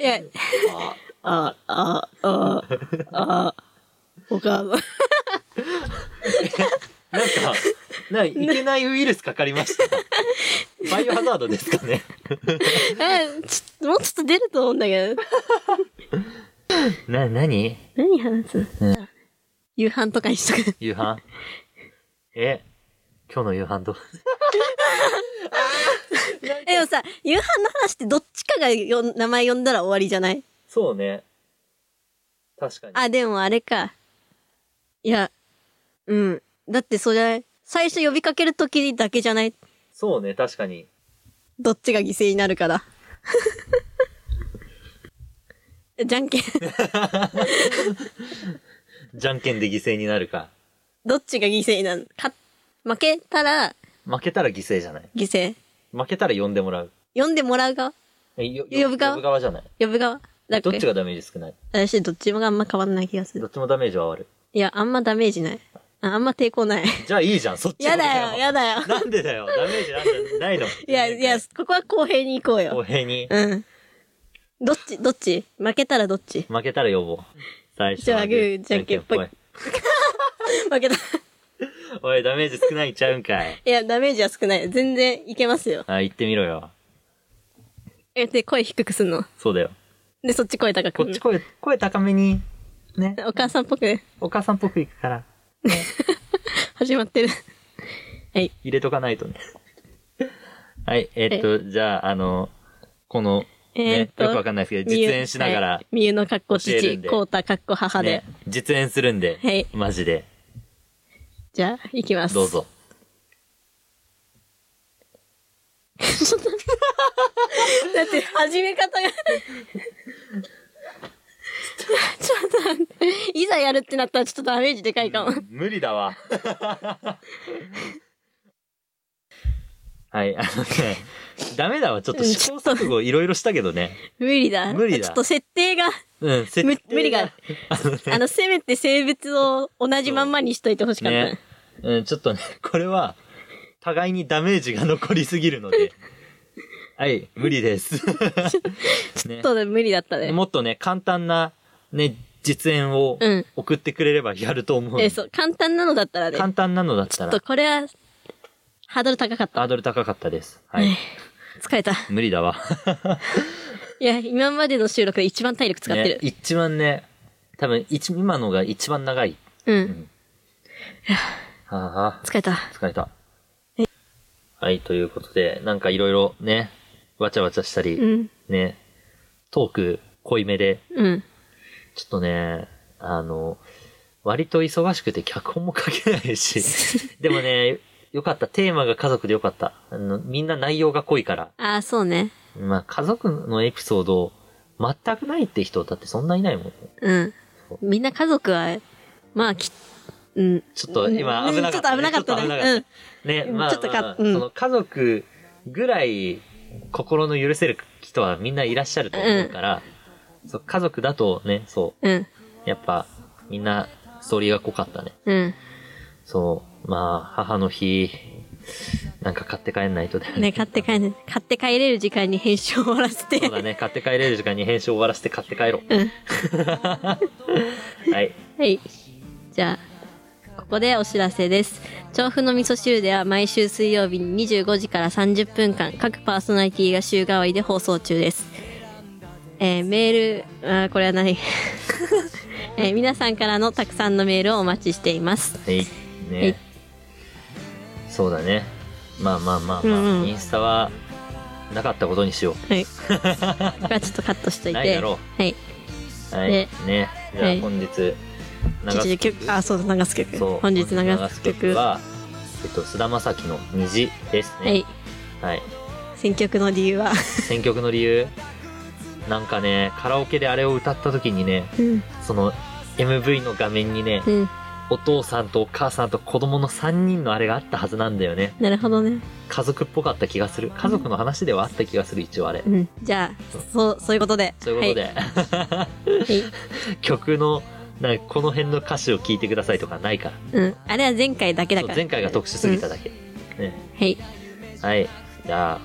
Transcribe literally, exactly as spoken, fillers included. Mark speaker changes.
Speaker 1: や、あ、あ、あ、あ、あ、お母さん。
Speaker 2: なんか、なんかいけないウイルスかかりました。バイオハザードですかね。
Speaker 1: あちょもうちょっと出ると思うんだけど。
Speaker 2: な、なに
Speaker 1: 何話す、
Speaker 2: うん、
Speaker 1: 夕飯とかにしとく。
Speaker 2: 夕飯え、今日の夕飯どう
Speaker 1: でもさ、夕飯の話ってどっちかがよ名前呼んだら終わりじゃない？
Speaker 2: そうね。確かに。
Speaker 1: あ、でもあれか。いや、うん。だってそれ、最初呼びかけるときだけじゃない？
Speaker 2: そうね、確かに。
Speaker 1: どっちが犠牲になるから。じゃんけん。
Speaker 2: じゃんけんで犠牲になるか。
Speaker 1: どっちが犠牲になるか。負けたら、
Speaker 2: 負けたら犠牲じゃない。
Speaker 1: 犠牲。
Speaker 2: 負けたら呼んでもらう。
Speaker 1: 呼んでもらう側？
Speaker 2: えよ
Speaker 1: 呼ぶ側？
Speaker 2: 呼ぶ側じゃない。
Speaker 1: 呼ぶ側だっけ？
Speaker 2: どっちがダメージ少ない？
Speaker 1: 私どっちもあんま変わんない気がする。
Speaker 2: どっちもダメージはある。
Speaker 1: いや、あんまダメージない。あ、あんま抵抗ない。
Speaker 2: じゃあいいじゃん、そっちも
Speaker 1: やだよ、やだよ。
Speaker 2: なんでだよ、ダメージなんてないの。
Speaker 1: いや、いや、ここは公平に行こうよ。
Speaker 2: 公平に。
Speaker 1: うん。どっちどっち負けたらどっち？
Speaker 2: 負けたら呼ぼう。最初
Speaker 1: じゃあグー、じゃんけんぽい。負けた。
Speaker 2: おい、ダメージ少ないんちゃうんかい。
Speaker 1: いや、ダメージは少ない。全然いけますよ。
Speaker 2: あ、言ってみろよ。
Speaker 1: え、で、声低くすんの？
Speaker 2: そうだよ。
Speaker 1: で、そっち声高く。
Speaker 2: こっち声、声高めに、ね。
Speaker 1: お母さんっぽく。
Speaker 2: お母さんっぽくいくから。ね、
Speaker 1: 始まってる。はい。
Speaker 2: 入れとかないとね。はい、えー、っと、じゃあ、あの、この、ね、えー、よくわかんないですけど、実演しながら。
Speaker 1: みゆのかっこ父、こうたかっこ母で、
Speaker 2: ね。実演するんで。はい。マジで。
Speaker 1: じゃあ、行きます。
Speaker 2: どうぞ。
Speaker 1: だって、始め方がちょっと待って。いざやるってなったらちょっとダメージでかいかも。
Speaker 2: うん、無理だわ。はい、あのね、ダメだわ。ちょっと試行錯誤いろいろしたけどね。
Speaker 1: 無理だ。
Speaker 2: 無理だ。
Speaker 1: ちょっと設定が。
Speaker 2: うん、設定が。
Speaker 1: 無理が。あの、ね、あの、せめて性別を同じまんまにしといてほしかった。
Speaker 2: ね。うん、ちょっとね、これは、互いにダメージが残りすぎるので。はい、無理です。
Speaker 1: ちょっと無理だったね。
Speaker 2: もっとね、簡単な、ね、実演を送ってくれればやると思う、うん。
Speaker 1: え、そう、簡単なのだったらね。
Speaker 2: 簡単なのだったら。
Speaker 1: ちょっとこれは、ハードル高かった。
Speaker 2: ハードル高かったです。はい。
Speaker 1: 疲れた。
Speaker 2: 無理だわ。
Speaker 1: いや、今までの収録で一番体力使ってる。
Speaker 2: ね、一番ね、多分、今のが一番長い。
Speaker 1: うん。うん、
Speaker 2: はあ、
Speaker 1: 疲れた。
Speaker 2: 疲れた。はい、ということで、なんかいろいろね、わちゃわちゃしたり、うん、ね、トーク濃いめで、
Speaker 1: うん、
Speaker 2: ちょっとね、あの、割と忙しくて脚本も書けないし、でもね、よかった。テーマが家族でよかった。あの、みんな内容が濃いから。
Speaker 1: ああ、そうね。
Speaker 2: まあ、家族のエピソード、全くないって人だってそんないないもんね。
Speaker 1: うん。みんな家族は、まあ、き、うん。
Speaker 2: ちょっと今危なかった、ね。
Speaker 1: ちょっと危なかったね。うん。
Speaker 2: ね、まあ、
Speaker 1: ちょっとか、
Speaker 2: まあ、
Speaker 1: うん、
Speaker 2: その家族ぐらい心の許せる人はみんないらっしゃると思うから、うん、そう家族だとね、そう。
Speaker 1: うん。
Speaker 2: やっぱ、みんな、ストーリーが濃かったね。
Speaker 1: うん。
Speaker 2: そう。まあ、母の日、なんか買って帰んないとだよね。
Speaker 1: ね、買って帰る。買って帰れる時間に編集を終わらせて。
Speaker 2: そうだね。買って帰れる時間に編集を終わらせて買って帰ろう。
Speaker 1: うん。
Speaker 2: はい。
Speaker 1: はい。じゃあ、ここでお知らせです。調布の味噌汁では毎週水曜日ににじゅうごじからさんじゅっぷんかん各パーソナリティが週替わりで放送中です。えー、メール、あー、これはない。えー、皆さんからのたくさんのメールをお待ちしています。
Speaker 2: はい。ね。はい、そうだね。まあまあまあまあ、うんうん、インスタはなかったことにしよう。
Speaker 1: はい。これはちょっとカットしといて。
Speaker 2: ないだろ
Speaker 1: う。はい。
Speaker 2: はい。ね。じゃあ本日、はい
Speaker 1: 流す曲、あ、そうだ、流す曲。そう。本日流す曲
Speaker 2: は、えっと、菅田将暉の虹ですね。
Speaker 1: はい。
Speaker 2: はい。
Speaker 1: 選曲の理由は
Speaker 2: 選曲の理由なんかね、カラオケであれを歌った時にね、うん、その エムブイ の画面にね、うん、お父さんとお母さんと子供のさんにんのあれがあったはずなんだよね。
Speaker 1: なるほどね。
Speaker 2: 家族っぽかった気がする。家族の話ではあった気がする、一応あれ。
Speaker 1: うん。じゃあ、そう、そういうことで。
Speaker 2: そういうことで。はい、曲の、なんかこの辺の歌詞を聞いてくださいとかないから。
Speaker 1: うん。あれは前回だけだから。
Speaker 2: 前回が特殊すぎただけ。うん、ね。
Speaker 1: はい。
Speaker 2: はい。じゃあ、